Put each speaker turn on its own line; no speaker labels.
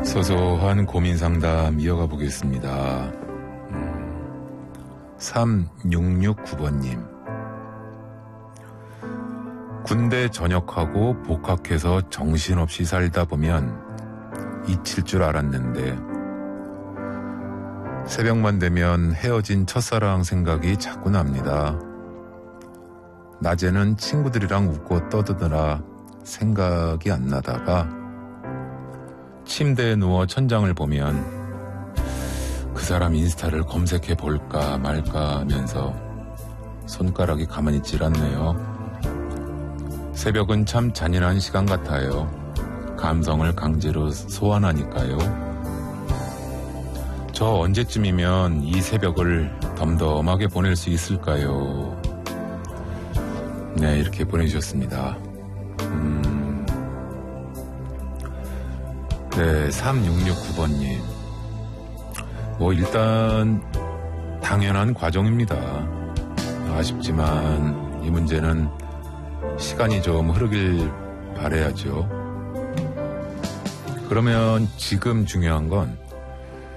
소소한 고민 상담 이어가 보겠습니다. 3669번님. 군대 전역하고 복학해서 정신없이 살다 보면 잊힐 줄 알았는데 새벽만 되면 헤어진 첫사랑 생각이 자꾸 납니다. 낮에는 친구들이랑 웃고 떠드느라 생각이 안 나다가 침대에 누워 천장을 보면 그 사람 인스타를 검색해 볼까 말까 하면서 손가락이 가만히 있질 않네요. 새벽은 참 잔인한 시간 같아요. 감성을 강제로 소환하니까요. 저 언제쯤이면 이 새벽을 덤덤하게 보낼 수 있을까요? 네, 이렇게 보내주셨습니다. 네, 3669번님. 일단 당연한 과정입니다. 아쉽지만 이 문제는 시간이 좀 흐르길 바라야죠. 그러면 지금 중요한 건